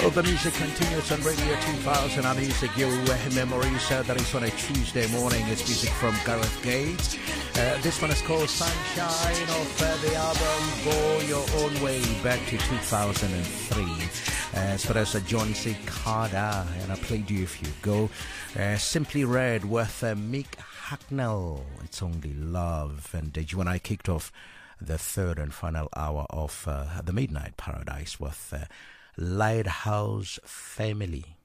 Well, the music continues on Radio 2000. Our music, your memories. That is on a Tuesday morning. It's music from Gareth Gates. This one is called Sunshine of the album Go Your Own Way, back to 2003. As far as Johnny C. Carter, and I played you if you go. Simply Red with Mick Hucknall. It's Only Love. And you and I kicked off the third and final hour of the Midnight Paradise with Lighthouse Family.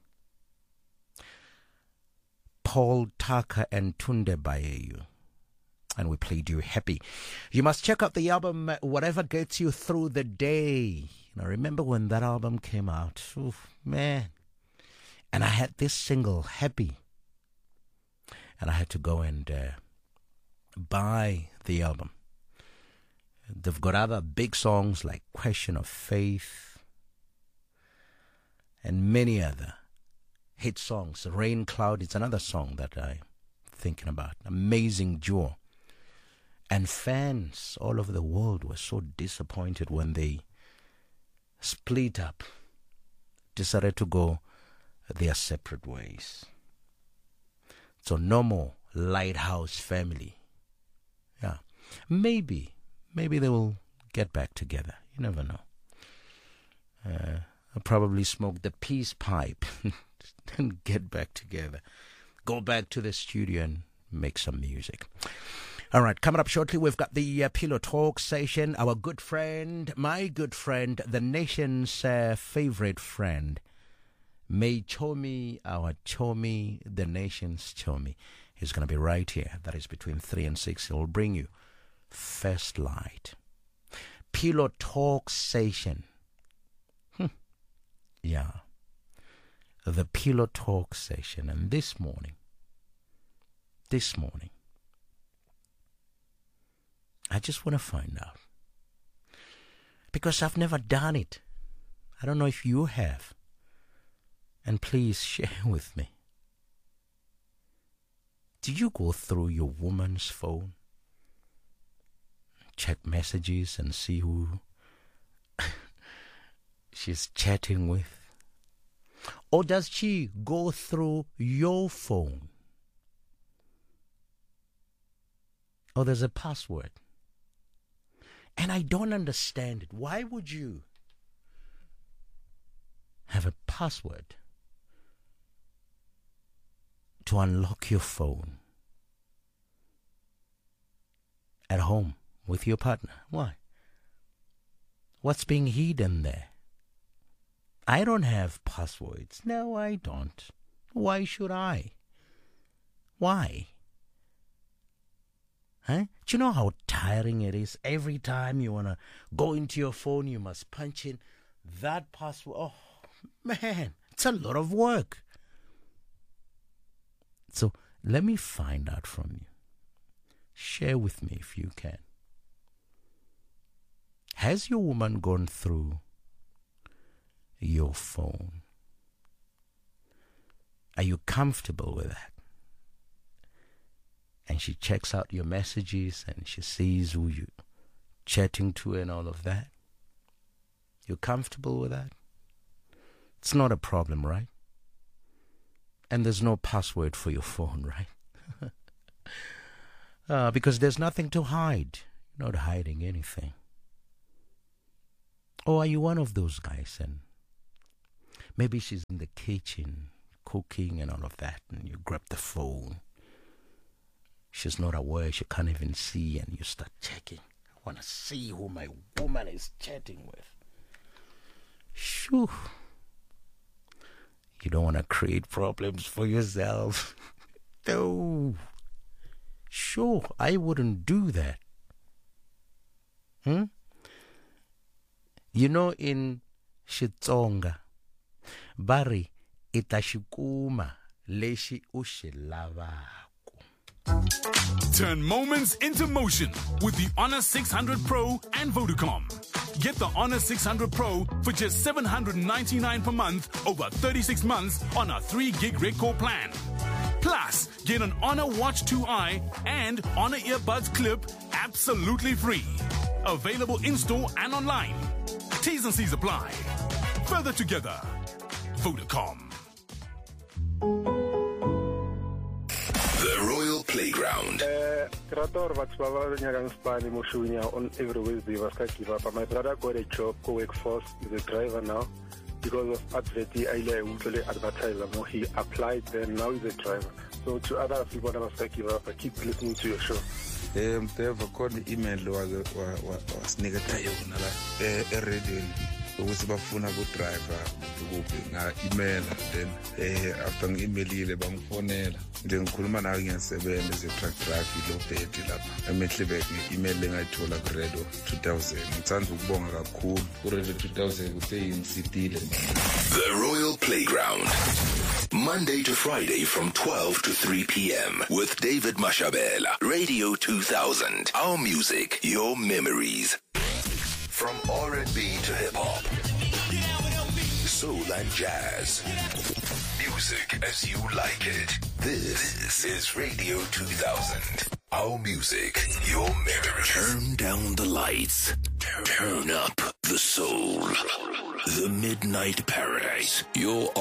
Paul Tucker and Tunde Bayeyu. And we played you Happy. You must check out the album Whatever Gets You Through the Day. Now remember when that album came out? Oof, man. And I had this single, Happy. And I had to go and buy the album. They've got other big songs like Question of Faith and many other hit songs. Rain Cloud is another song that I'm thinking about. Amazing duo. And fans all over the world were so disappointed when they split up, decided to go their separate ways. So no more Lighthouse Family. Yeah. Maybe they will get back together. You never know. I'll probably smoke the peace pipe and get back together. Go back to the studio and make some music. All right, coming up shortly, we've got the Pillow Talk session. Our good friend, my good friend, the nation's favorite friend, May Chomi, our Chomi, the nation's Chomi. He's going to be right here. That is between 3 and 6. He'll bring you First Light. Pillow Talk session. Yeah. The Pillow Talk session. And this morning, I just want to find out. Because I've never done it. I don't know if you have. And please share with me. Do you go through your woman's phone? Check messages and see who she's chatting with? Or does she go through your phone? Or there's a password? And I don't understand it. Why would you have a password to unlock your phone at home with your partner? Why? What's being hidden there? I don't have passwords. No, I don't. Why should I? Why? Huh? Do you know how tiring it is? Every time you want to go into your phone, you must punch in that password. Oh, man, it's a lot of work. So let me find out from you. Share with me if you can. Has your woman gone through your phone? Are you comfortable with that? And she checks out your messages and she sees who you're chatting to and all of that. You're comfortable with that? It's not a problem, right? And there's no password for your phone, right? Because there's nothing to hide. You're not hiding anything. Or are you one of those guys and maybe she's in the kitchen cooking and all of that and you grab the phone. She's not aware, she can't even see, and you start checking. I want to see who my woman is chatting with. Shoo. You don't want to create problems for yourself. No. Sure, I wouldn't do that. You know, in Xitsonga, bari itashikuma leshi ushilavako. Turn moments into motion with the Honor 600 Pro and Vodacom. Get the Honor 600 Pro for just $799 per month over 36 months on a 3 gig Redcore plan. Plus, get an Honor Watch 2i and Honor Earbuds Clip absolutely free. Available in-store and online. T's and C's apply. Further together. Vodacom. The Royal Playground. On every Wednesday, but my brother got a job, co-workforce, is a driver now. Because of advert, I advertiser more. He applied, then now he's a driver. So to other people that I keep listening to your show. Mteva khona email wasiniketa yona la radio ukuthi bafuna ku driver ukuphi nga email, then after ngi-emailile bangifonela nje ngikhuluma nawe ngiyasebenza ze truck drive ilobhedi lapha eMehlebek, nge-email engayithola ku Radio 2000. Ngithanda ukubonga kakhulu ku Radio 2000 ukuthi ingisitile. The Royal Playground, Monday to Friday from 12 to 3 p.m. with David Mashabela. Radio 2000, our music, your memories. From R&B to hip-hop, soul and jazz, music as you like it. This is Radio 2000, our music, your memories. Turn down the lights, turn up the soul. The Midnight Paradise, your